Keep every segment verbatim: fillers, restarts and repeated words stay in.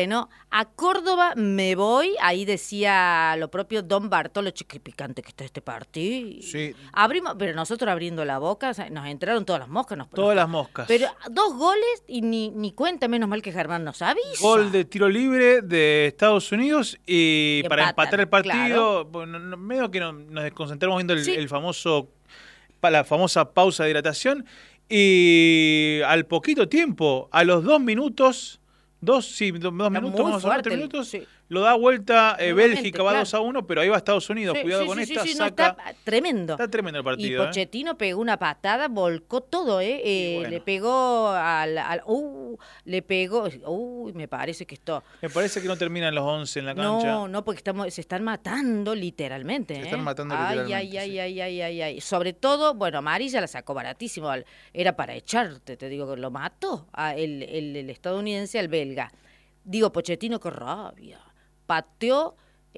Bueno, a Córdoba me voy, ahí decía lo propio Don Bartolo, che, qué picante que está este partido. Sí. Abrimos, pero nosotros abriendo la boca, o sea, nos entraron todas las moscas. Nos, Todas nos, las moscas. Pero dos goles y ni, ni cuenta, menos mal que Germán nos avisa. Gol de tiro libre de Estados Unidos y, y para empatan, empatar el partido, claro. Bueno, medio que nos, nos desconcentramos viendo el, sí. el famoso, la famosa pausa de hidratación y al poquito tiempo, a los dos minutos... Dos, sí, dos, dos minutos, más o menos, tres minutos, sí. Lo da vuelta eh, Bélgica, va claro. dos a uno, pero ahí va Estados Unidos, sí, cuidado sí, con sí, esta, sí, saca... No, está tremendo. Está tremendo el partido. Y Pochettino eh. pegó una patada, volcó todo, ¿eh? eh bueno. Le pegó al... al uh, le pegó... Uy, uh, me parece que esto... Me parece que no terminan los once en la cancha. No, no, porque estamos, se están matando literalmente, ¿eh? Se están matando ay, literalmente, Ay, sí. ay, ay, ay, ay, ay. Sobre todo, bueno, amarilla la sacó baratísimo. Era para echarte, te digo, que lo mató a el, el, el estadounidense al belga. Digo, Pochettino, qué rabia. Pateó,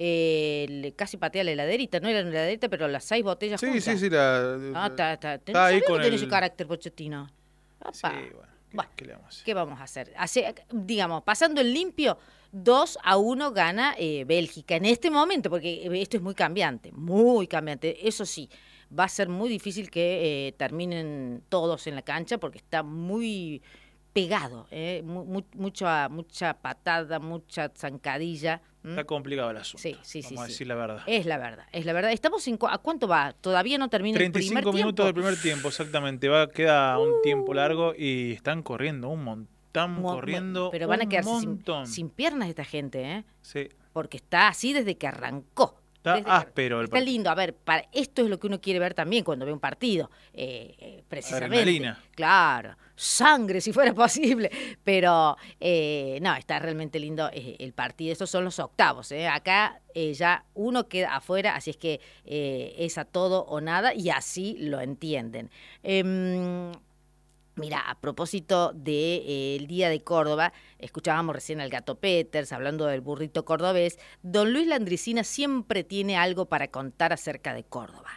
eh, casi patea la heladerita. No era la heladerita, pero las seis botellas sí, juntas. Sí, sí, la... Ah, está, está. está ¿No ahí sabía con que tiene el... ese carácter, Pochettino? Opa. Sí, bueno. ¿Qué, bueno, ¿qué le vamos a hacer? ¿Qué vamos a hacer? Hace, digamos, pasando el limpio, dos a uno gana eh, Bélgica. En este momento, porque esto es muy cambiante, muy cambiante. Eso sí, va a ser muy difícil que eh, terminen todos en la cancha porque está muy... pegado, eh, mu mucha mucha patada, mucha zancadilla. ¿Mm? Está complicado el asunto. Sí, sí, Vamos sí, a sí. decir la verdad. Es la verdad, es la verdad. Estamos en, ¿a cuánto va? Todavía no termina el primer tiempo. treinta y cinco minutos del primer tiempo, exactamente. Va, queda uh. un tiempo largo y están corriendo un montón, están Mo corriendo Pero van un a quedarse montón. Sin, sin piernas esta gente, ¿eh? Sí. Porque está así desde que arrancó. Está Desde áspero que, el Está partido. lindo. A ver, para, esto es lo que uno quiere ver también cuando ve un partido. Eh, eh, precisamente. Adrenalina. Claro. Sangre, si fuera posible. Pero, eh, no, está realmente lindo eh, el partido. Estos son los octavos. ¿eh? Acá eh, ya uno queda afuera, así es que eh, es a todo o nada y así lo entienden. Eh, Mira, a propósito del de, eh, Día de Córdoba, escuchábamos recién al Gato Peters hablando del burrito cordobés. Don Luis Landricina siempre tiene algo para contar acerca de Córdoba.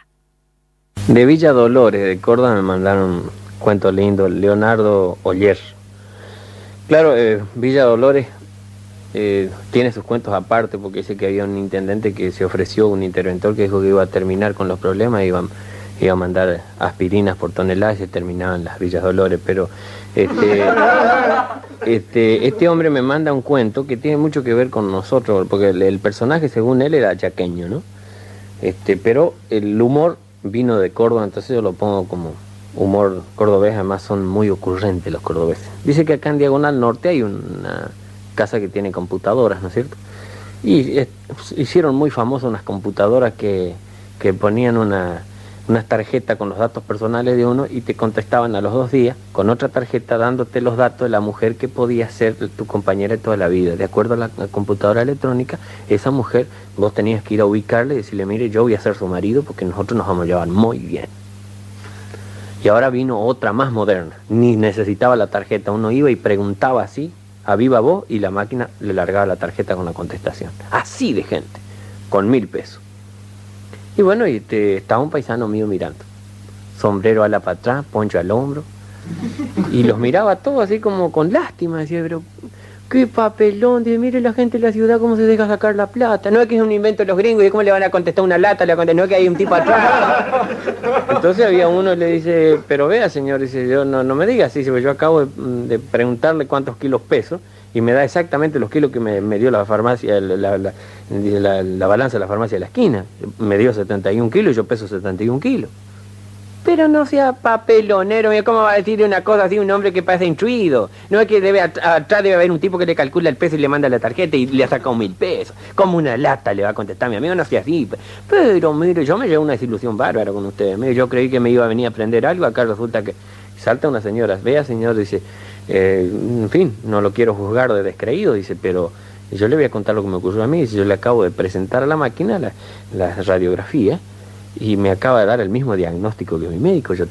De Villa Dolores, de Córdoba, me mandaron un cuento lindo, Leonardo Oller. Claro, eh, Villa Dolores eh, tiene sus cuentos aparte, porque dice que había un intendente que se ofreció, un interventor que dijo que iba a terminar con los problemas, iban... iba a mandar aspirinas por toneladas y se terminaban las Villas Dolores, pero este, este, este hombre me manda un cuento que tiene mucho que ver con nosotros, porque el, el personaje según él era chaqueño, ¿no? Este, pero el humor vino de Córdoba, entonces yo lo pongo como humor cordobés, además son muy ocurrentes los cordobeses. Dice que acá en Diagonal Norte hay una casa que tiene computadoras, ¿no es cierto? Y eh, hicieron muy famosas unas computadoras que, que ponían una... unas tarjetas con los datos personales de uno y te contestaban a los dos días con otra tarjeta dándote los datos de la mujer que podía ser tu compañera de toda la vida. De acuerdo a la, la computadora electrónica, esa mujer vos tenías que ir a ubicarle y decirle, mire, yo voy a ser su marido porque nosotros nos vamos a llevar muy bien. Y ahora vino otra más moderna, ni necesitaba la tarjeta, uno iba y preguntaba así, a viva voz, y la máquina le largaba la tarjeta con la contestación. Así de gente, con mil pesos. Y bueno, y te, estaba un paisano mío mirando. Sombrero ala para atrás, poncho al hombro. Y los miraba todos así como con lástima. Decía, pero qué papelón. Dice, mire la gente de la ciudad cómo se deja sacar la plata. No es que es un invento de los gringos. ¿Y cómo le van a contestar una lata? Le no es que hay un tipo atrás. Entonces había uno que le dice, pero vea señor, dice, yo no, no me diga así. Dice, yo acabo de, de preguntarle cuántos kilos peso. Y me da exactamente los kilos que me, me dio la farmacia, la, la, la, la, la balanza de la farmacia de la esquina. Me dio setenta y un kilos y yo peso setenta y un kilos. Pero no sea papelonero, ¿cómo va a decir una cosa así un hombre que parece instruido? No es que debe atrás debe haber un tipo que le calcula el peso y le manda la tarjeta y le saca un mil pesos. Como una lata le va a contestar mi amigo, no sea así. Pero mire, yo me llevo una desilusión bárbara con ustedes. Mire, yo creí que me iba a venir a aprender algo, acá resulta que salta una señora, vea señor, dice... Eh, en fin, no lo quiero juzgar de descreído, dice, pero yo le voy a contar lo que me ocurrió a mí. Dice, yo le acabo de presentar a la máquina la, la radiografía y me acaba de dar el mismo diagnóstico que mi médico. Yo